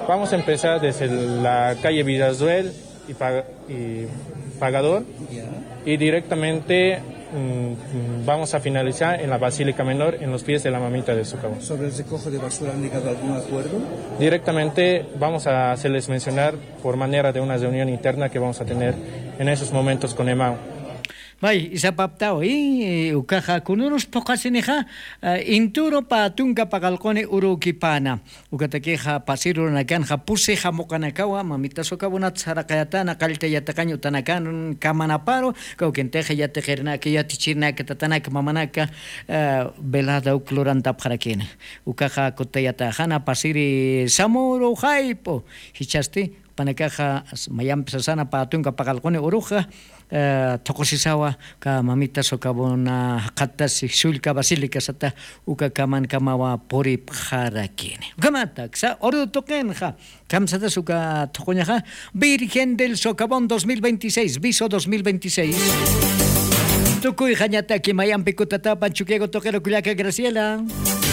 Vamos a empezar desde la calle Vidazuel y Pagador y directamente vamos a finalizar en la Basílica Menor, en los pies de la Mamita de Socavón. ¿Sobre el recojo de basura han llegado a algún acuerdo? Directamente vamos a hacerles mencionar por manera de una reunión interna que vamos a tener en esos momentos con EMAO. Vai, isa paptao, ukaja kununos pokasineja, inturo pa tunga pagalkone urukipana. Ukatakeja pasiru nakanja puseja mokanakawa, mamita sokabunat sarakayatana, kalte yatakanyo tanakan, kamanaparo, kaukenteja yatejerna, que yatichirna, que tatanak, mamanaka, velada ukloranta parakene. Ukaja kotayatajana, pasiri samuro jaipo, hichaste, panakaja mayam sasana pa tunga pagalkone uruja, tokosisawa ka mamita sokabona hatas sulka basilica sata uka kaman kamawa pori pjarakine kamata sa ordo tokenja kamsata suka tokonyaja Virgen del Socavón 2026 viso 2026 tukuy jañata ki mayam pikutata panchuquego tokero kuliaka Graciela.